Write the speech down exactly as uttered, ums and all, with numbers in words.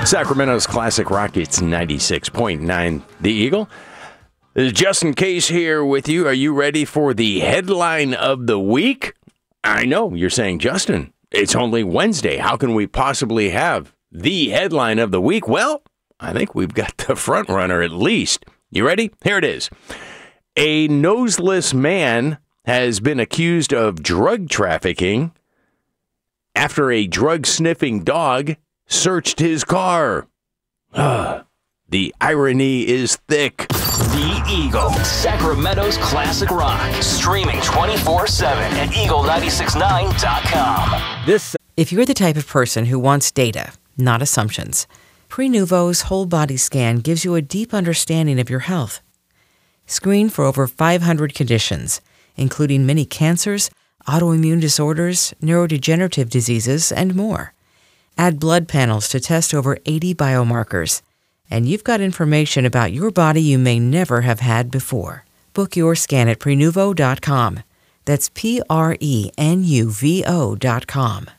Sacramento's Classic Rock, it's ninety-six point nine The Eagle. This is Justin Case here with you. Are you ready for the headline of the week? I know, you're saying, Justin, it's only Wednesday. How can we possibly have the headline of the week? Well, I think we've got the front runner at least. You ready? Here it is. A noseless man has been accused of drug trafficking after a drug-sniffing dog searched his car. Ah, the irony is thick. The Eagle, Sacramento's Classic Rock, streaming twenty-four seven at eagle nine six nine dot com. This, if you're the type of person who wants data, not assumptions, Prenuvo's whole body scan gives you a deep understanding of your health. Screen for over five hundred conditions, including many cancers, autoimmune disorders, neurodegenerative diseases, and more. Add blood panels to test over eighty biomarkers, and you've got information about your body you may never have had before. Book your scan at prenuvo dot com. That's P R E N U V O dot com.